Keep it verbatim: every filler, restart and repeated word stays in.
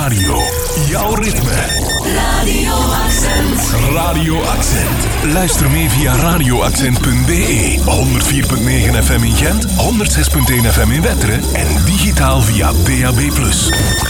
radio. Jouw ritme. Radio Accent. Radio Accent. Luister mee via radioaccent punt b e. honderd vier komma negen F M in Gent, honderd zes komma één F M in Wetteren en digitaal via D A B plus.